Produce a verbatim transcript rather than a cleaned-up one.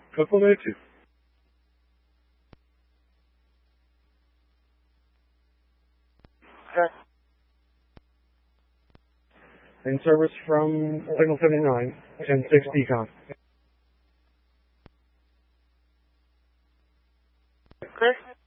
Capolete. In service from Signal seventy-nine and six Decon. Clear.